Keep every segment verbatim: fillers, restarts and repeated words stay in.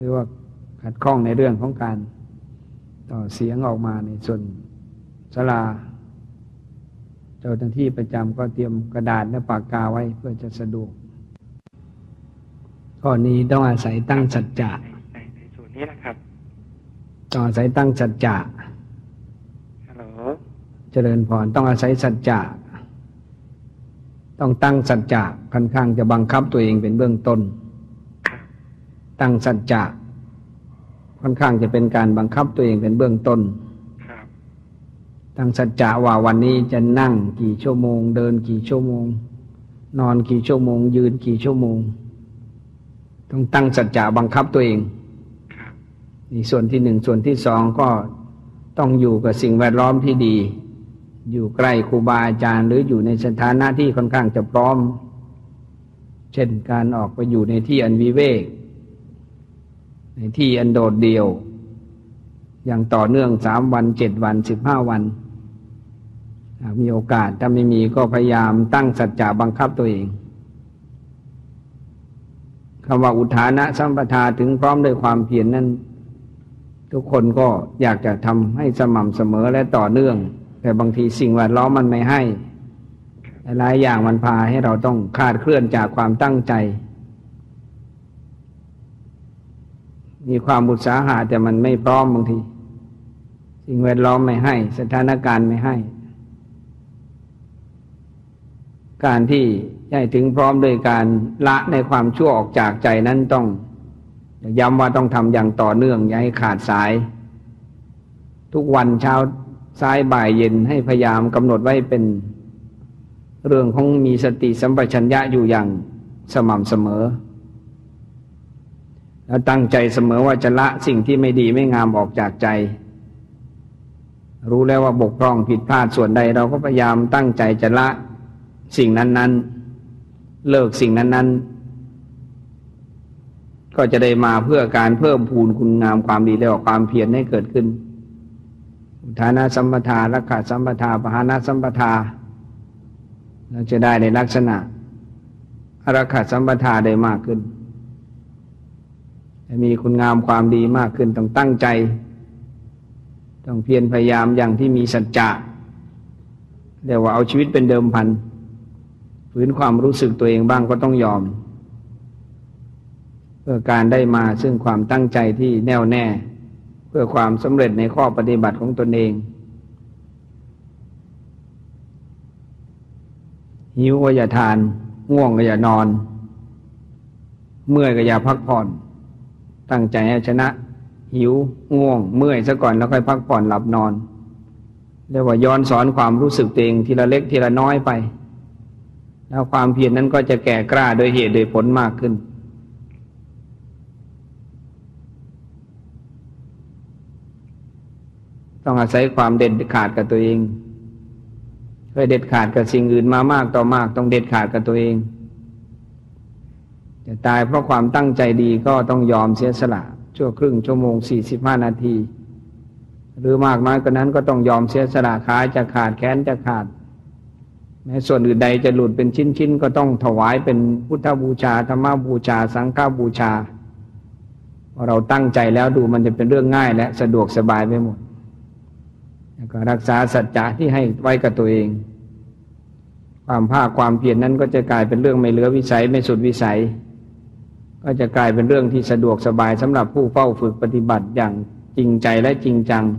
หรือว่าขัดข้องในเรื่องของการต่อเสียงออกมาในส่วนศาลาเจ้าหน้าที่ประจำก็เตรียมกระดาษและปากกาไว้เพื่อจะสะดวกข้อนี้ต้องอาศัยตั้งสัจจะในในส่วนนี้นะครับต้องอาศัยตั้งสัจจะฮัลโหลเจริญพรต้องอาศัยสัจจะต้องตั้งสัจจะค่อนข้างจะบังคับตัวเองเป็นเบื้องต้นตั้งสัจจะค่อนข้างจะเป็นการบังคับตัวเองเป็นเบื้องต้นตั้งสัจจะว่าวันนี้จะนั่งกี่ชั่วโมงเดินกี่ชั่วโมงนอนกี่ชั่วโมงยืนกี่ชั่วโมงต้องตั้งสัจจะบังคับตัวเองนี่ส่วนที่หนึ่งส่วนที่สองก็ต้องอยู่กับสิ่งแวดล้อมที่ดีอยู่ใกล้ครูบาอาจารย์หรืออยู่ในสถานะที่ค่อนข้างจะพร้อมเช่นการออกไปอยู่ในที่อันวิเวกในที่อันโดดเดี่ยวอย่างต่อเนื่องสามวันเจ็ดวันสิบห้าวันมีโอกาสถ้าไม่มีก็พยายามตั้งสัจจะบังคับตัวเองคำว่าอุทานะสัมปทาถึงพร้อมด้วยความเพียร น, นั้นทุกคนก็อยากจะทำให้สม่ำเสมอและต่อเนื่องแต่บางทีสิ่งแวดล้อมมันไม่ให้หลายอย่างมันพาให้เราต้องคลาดเคลื่อนจากความตั้งใจมีความอุตสาหะแต่มันไม่พร้อมบางทีสิ่งแวดล้อมไม่ให้สถานการณ์ไม่ให้การที่ให้ถึงพร้อมโดยการละในความชั่วออกจากใจนั้นต้องย้ำว่าต้องทำอย่างต่อเนื่องอย่าให้ขาดสายทุกวันเช้าสายบ่ายเย็นให้พยายามกำหนดไว้เป็นเรื่องของมีสติสัมปชัญญะอยู่อย่างสม่ำเสมอแล้วตั้งใจเสมอว่าจะละสิ่งที่ไม่ดีไม่งามออกจากใจรู้แล้วว่าบกพร่องผิดพลาดส่วนใดเราก็พยายามตั้งใจจะละสิ่งนั้นๆเลิกสิ่งนั้นๆก็จะได้มาเพื่อการเพิ่มพูนคุณงามความดีและความเพียรให้เกิดขึ้นอุทานะสัมปทารักขะสัมปทาปหานะสัมปทาเราจะได้ในลักษณะรักขะสัมปทาได้มากขึ้นมีคุณงามความดีมากขึ้นต้องตั้งใจต้องเพียรพยายามอย่างที่มีสัจจะเรียกว่าเอาชีวิตเป็นเดิมพันฝืนความรู้สึกตัวเองบ้างก็ต้องยอมเพื่อการได้มาซึ่งความตั้งใจที่แน่วแน่เพื่อความสำเร็จในข้อปฏิบัติของตนเองหิวก็อย่าทานง่วงก็อย่านอนเมื่อยก็อย่าพักผ่อนตั้งใจให้ชนะหิวง่วงเมื่อยซะก่อนแล้วค่อยพักผ่อนหลับนอนเรียกว่าย้อนสอนความรู้สึกตัวเองทีละเล็กทีละน้อยไปแล้วความเพียรนั้นก็จะแก่กล้าโดยเหตุโดยผลมากขึ้นต้องอาศัยความเด็ดขาดกับตัวเองเคยเด็ดขาดกับสิ่งอื่นมามากต่อมากต้องเด็ดขาดกับตัวเองจะตายเพราะความตั้งใจดีก็ต้องยอมเสียสละชั่วครึ่งชั่วโมงสี่สิบห้านาทีหรือมากน้อยกว่านั้นก็ต้องยอมเสียสละขาจะขาดแขนจะขาดแม้ส่วนอื่นใดจะหลุดเป็นชิ้นๆก็ต้องถวายเป็นพุทธบูชาธรรมบูชาสังฆบูชาพอเราตั้งใจแล้วดูมันจะเป็นเรื่องง่ายและสะดวกสบายไปหมดแล้วก็รักษาสัจจะที่ให้ไว้กับตัวเองความภาคความเพียรนั้นก็จะกลายเป็นเรื่องไม่เหลือวิสัยไม่สุดวิสัยก็จะกลายเป็นเรื่องที่สะดวกสบายสำหรับผู้เฝ้าฝึกปฏิบัติอย่างจริงใจและจริงจัง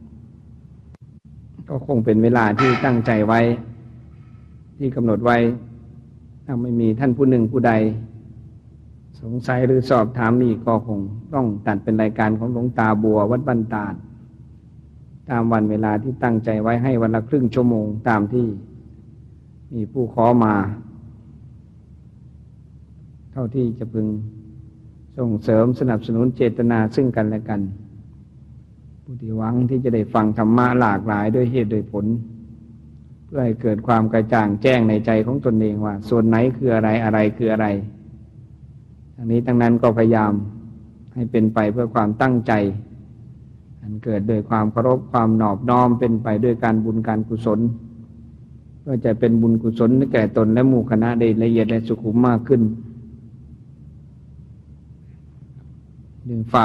ก็คงเป็นเวลาที่ตั้งใจไว้ที่กำหนดไว้ถ้าไม่มีท่านผู้หนึ่งผู้ใดสงสัยหรือสอบถามอีกก็คงต้องตัดเป็นรายการของหลวงตาบัววัดบ้านตาดตามวันเวลาที่ตั้งใจไว้ให้วันละครึ่งชั่วโมงตามที่มีผู้ขอมาเท่าที่จะพึงส่งเสริมสนับสนุนเจตนาซึ่งกันและกันผู้ที่หวังที่จะได้ฟังธรรมะหลากหลายด้วยเหตุด้วยผลเพื่อให้เกิดความกระจ่างแจ้งในใจของตนเองว่าส่วนไหนคืออะไรอะไรคืออะไรทั้งนี้ทั้งนั้นก็พยายามให้เป็นไปเพื่อความตั้งใจอันเกิดโดยความเคารพความนอบน้อมเป็นไปด้วยการบุญการกุศลเพื่อจะเป็นบุญกุศลแก่ตนและหมู่คณะได้ละเอียดและสุขุมมากขึ้นดึงฝาก